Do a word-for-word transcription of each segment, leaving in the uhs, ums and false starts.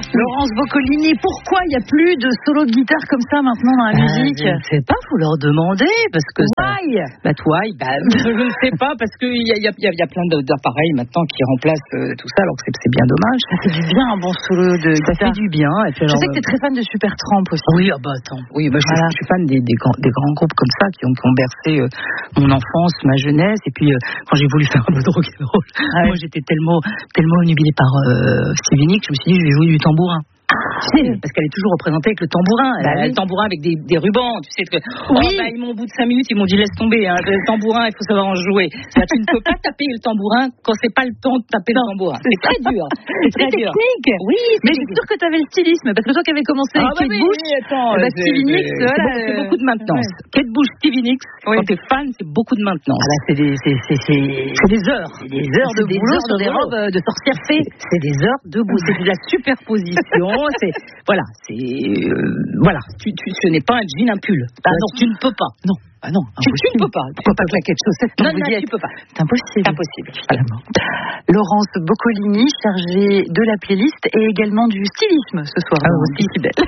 Laurence Boccolini, pourquoi il n'y a plus de solo de guitare comme ça maintenant dans la bah, musique? Je ne sais pas, faut leur demander parce que Why? ça... Bah toi, bah, je ne sais pas parce qu'il y a, y, a, y a plein d'appareils maintenant qui remplacent euh, tout ça, alors que c'est bien dommage. Ça fait du bien un bon solo de ça guitare. fait du bien. Et puis je alors, sais que tu es très fan de Supertramp aussi. Oui, ah bah attends. Oui, bah, je, voilà. je suis fan des, des, grands, des grands groupes comme ça qui ont, qui ont bercé euh, mon enfance, ma jeunesse. Et puis euh, quand j'ai voulu faire un peu de rock'n'roll, ah ouais. moi j'étais tellement, tellement obnubilée par euh, Stevie Nicks, je me suis dit je vais jouer du tambourin. Tu sais, parce qu'elle est toujours représentée avec le tambourin, bah, elle a oui. le tambourin avec des, des rubans, tu sais que oui. oh, bah, ils m'ont au bout de cinq minutes, ils m'ont dit laisse tomber, hein, le tambourin, il faut savoir en jouer. Là, tu ne peux pas taper le tambourin quand c'est pas le temps de taper non. le tambourin. C'est très dur. C'est très dur. Technique. Oui, mais je suis sûre que tu avais le stylisme, parce que toi qui avais commencé ah, avec bah, Kate oui, Bush, oui, attends, bah, Stevie Nicks, c'est, voilà, c'est, c'est beaucoup de maintenance. Ouais. Kate Bush, Stevie Nicks, oui. quand t'es fan, c'est beaucoup de maintenance. Ah bah, c'est des, c'est, c'est, c'est... c'est des heures, c'est des heures de des boulot heures sur de des robes de sorcières fées. C'est des heures de boulot, c'est de la superposition, c'est voilà. C'est euh, voilà, tu, tu, ce n'est pas un jean, un pull. Ah non, tu ne peux pas. Non, ah non, tu, tu ne peux pas. Tu ne peux pas claquer de chaussettes. Non, non, tu peux pas. C'est impossible. C'est impossible. Voilà. Laurence Boccolini, chargée de la playlist et également du stylisme ce soir. Ah aussi, si belle.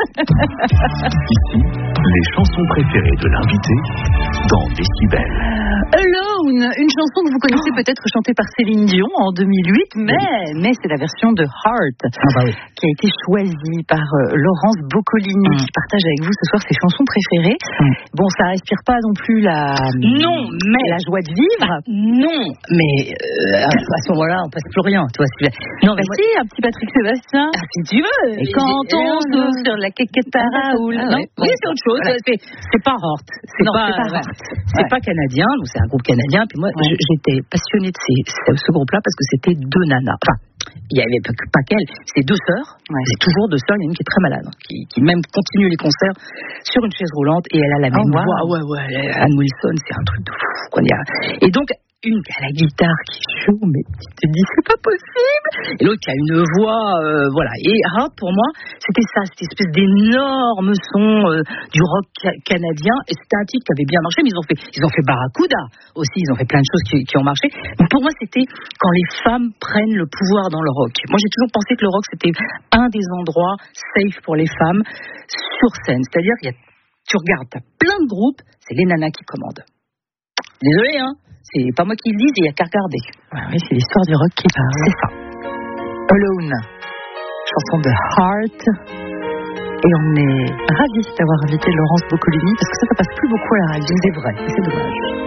Ici, les chansons préférées de l'invité dans Décibel. Alone, une chanson que vous connaissez oh. peut-être chantée par Céline Dion en deux mille huit, mais, oui. mais c'est la version de Heart ah bah oui. qui a été choisie par euh, Laurence Boccolini, mm. qui partage avec vous ce soir ses chansons préférées. Mm. Bon, ça respire pas non plus la, non, mais la joie de vivre. Bah, non, mais euh, à ce moment-là, on passe plus rien. Tu vois, non, mais bah, si, un petit Patrick Sébastien. Ah, si tu veux. Et quand on se sur la quéquette à Raoul. Ah, non, oui, c'est autre chose. Voilà. C'est, c'est pas Heart. C'est non, pas, c'est pas, Heart. C'est ouais. pas canadien. C'est un groupe canadien. Puis moi, ouais. j'étais passionnée de ces, ce groupe-là parce que c'était deux nanas. Enfin, il n'y avait pas, pas qu'elle. C'est deux sœurs. Ouais. C'est toujours deux sœurs. Il y en a une qui est très malade, hein, qui, qui même continue les concerts sur une chaise roulante et elle a la même oh, voix. Wow. Ouais, ouais. Anne Wilson, c'est un truc de fou. Quoi. Et donc, une qui a la guitare qui joue, mais tu te dis c'est pas possible. Et l'autre qui a une voix, euh, voilà. Et Heart, pour moi, c'était ça, cette espèce d'énorme son euh, du rock ca- canadien. Et c'était un titre qui avait bien marché, mais ils ont fait, ils ont fait Barracuda aussi. Ils ont fait plein de choses qui, qui ont marché. Mais pour moi, c'était quand les femmes prennent le pouvoir dans le rock. Moi, j'ai toujours pensé que le rock c'était un des endroits safe pour les femmes sur scène. C'est-à-dire, il y a, tu regardes, t'as plein de groupes, c'est les nanas qui commandent. Désolé, hein. C'est pas moi qui le dis, il n'y a qu'à regarder. Ouais, oui, c'est l'histoire du rock qui parle. C'est ça. Alone, chanson de Heart. Et on est ravis d'avoir invité Laurence Boccolini parce que ça, ça passe plus beaucoup à la radio. C'est vrai, c'est dommage.